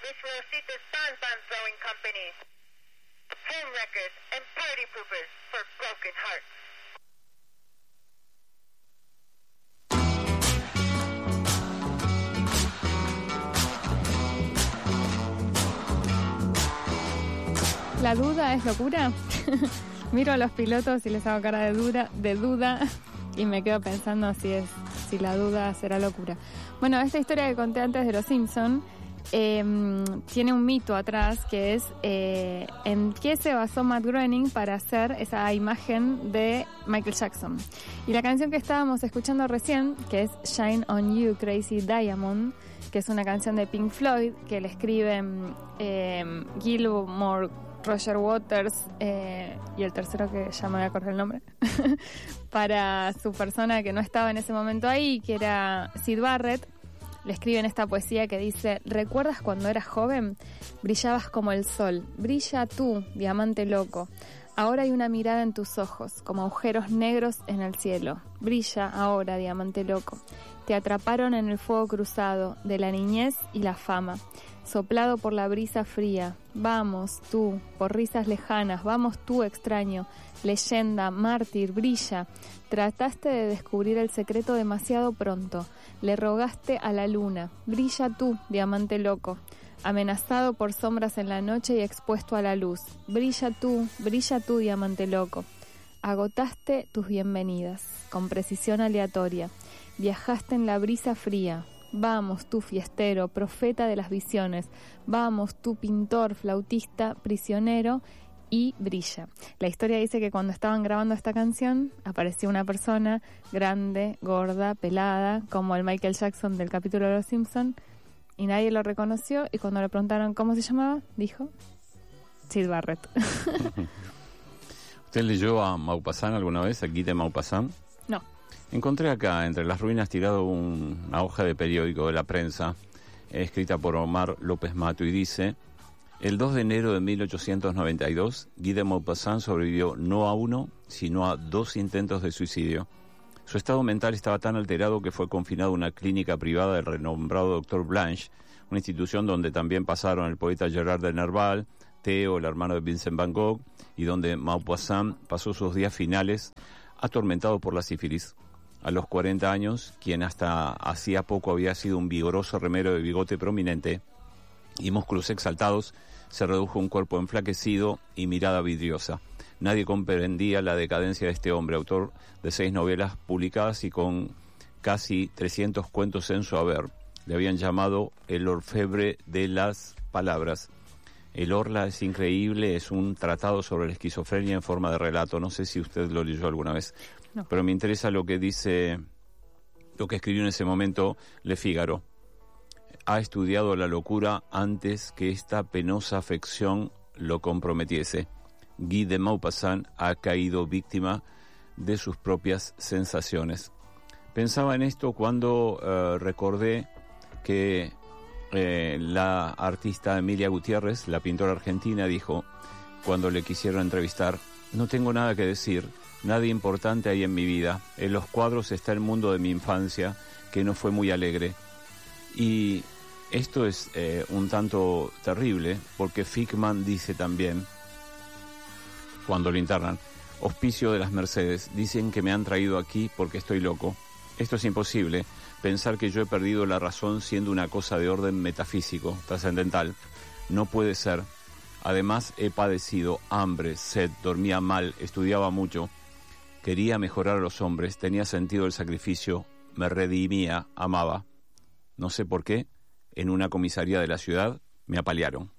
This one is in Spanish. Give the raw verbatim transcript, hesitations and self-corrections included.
This Rosita's Bonbon Throwing Company. Home wreckers and party poopers for broken hearts. ¿La duda es locura? Miro a los pilotos y les hago cara de duda, de duda y me quedo pensando si es si la duda será locura. Bueno, esta historia que conté antes de Los Simpson eh, tiene un mito atrás que es eh, en qué se basó Matt Groening para hacer esa imagen de Michael Jackson. Y la canción que estábamos escuchando recién, que es Shine on You, Crazy Diamond, que es una canción de Pink Floyd que le escriben eh, Gilmour, Roger Waters eh, y el tercero que ya me voy a acordar el nombre para su persona que no estaba en ese momento ahí, que era Syd Barrett. Le escriben esta poesía que dice: ¿recuerdas cuando eras joven? Brillabas como el sol, brilla tú, diamante loco. Ahora hay una mirada en tus ojos, como agujeros negros en el cielo. Brilla ahora, diamante loco. Te atraparon en el fuego cruzado de la niñez y la fama, soplado por la brisa fría. Vamos tú, por risas lejanas, vamos tú, extraño, leyenda, mártir, brilla. Trataste de descubrir el secreto demasiado pronto. Le rogaste a la luna. Brilla tú, diamante loco. Amenazado por sombras en la noche y expuesto a la luz. Brilla tú, brilla tú, diamante loco. Agotaste tus bienvenidas, con precisión aleatoria. Viajaste en la brisa fría. Vamos tú, fiestero, profeta de las visiones. Vamos tú, pintor, flautista, prisionero, y brilla. La historia dice que cuando estaban grabando esta canción apareció una persona grande, gorda, pelada, como el Michael Jackson del capítulo de Los Simpson, y nadie lo reconoció, y cuando le preguntaron cómo se llamaba, dijo Syd Barrett. ¿Usted leyó a Maupassant alguna vez, a Guy de Maupassant? No. Encontré acá, entre las ruinas, tirado un, una hoja de periódico de la prensa, eh, escrita por Omar López Mato, y dice: el dos de enero de mil ochocientos noventa y dos, Guy de Maupassant sobrevivió no a uno, sino a dos intentos de suicidio. Su estado mental estaba tan alterado que fue confinado a una clínica privada del renombrado doctor Blanche, una institución donde también pasaron el poeta Gerard de Nerval, Theo, el hermano de Vincent Van Gogh, y donde Maupassant pasó sus días finales atormentado por la sífilis. A los cuarenta años, quien hasta hacía poco había sido un vigoroso remero de bigote prominente y músculos exaltados, se redujo a un cuerpo enflaquecido y mirada vidriosa. Nadie comprendía la decadencia de este hombre, autor de seis novelas publicadas y con casi trescientos cuentos en su haber. Le habían llamado el orfebre de las palabras. El Orla es increíble, es un tratado sobre la esquizofrenia en forma de relato. No sé si usted lo leyó alguna vez, no. Pero me interesa lo que dice, lo que escribió en ese momento Le Figaro. Ha estudiado la locura antes que esta penosa afección lo comprometiese. Guy de Maupassant ha caído víctima de sus propias sensaciones. Pensaba en esto cuando uh, recordé que eh, la artista Emilia Gutiérrez, la pintora argentina, dijo cuando le quisieron entrevistar: no tengo nada que decir, nada importante hay en mi vida. En los cuadros está el mundo de mi infancia, que no fue muy alegre. Y esto es eh, un tanto terrible, porque Fickman dice también, cuando lo internan: hospicio de las Mercedes, dicen que me han traído aquí porque estoy loco. Esto es imposible, pensar que yo he perdido la razón siendo una cosa de orden metafísico, trascendental. No puede ser. Además he padecido hambre, sed, dormía mal, estudiaba mucho. Quería mejorar a los hombres, tenía sentido el sacrificio, me redimía, amaba. No sé por qué, en una comisaría de la ciudad me apalearon.